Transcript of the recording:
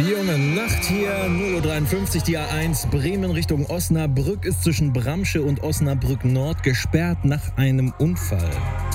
Junge Nacht hier, 0:53 Uhr, die A1 Bremen Richtung Osnabrück ist zwischen Bramsche und Osnabrück Nord gesperrt nach einem Unfall.